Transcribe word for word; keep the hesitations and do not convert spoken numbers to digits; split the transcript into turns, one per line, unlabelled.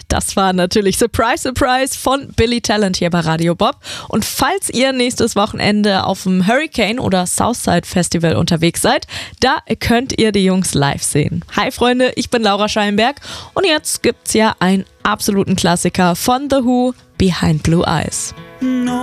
Das war natürlich Surprise, Surprise von Billy Talent hier bei Radio Bob. Und falls ihr nächstes Wochenende auf dem Hurricane oder Southside Festival unterwegs seid, da könnt ihr die Jungs live sehen. Hi Freunde, ich bin Laura Schallenberg und jetzt gibt's ja einen absoluten Klassiker von The Who, Behind Blue Eyes.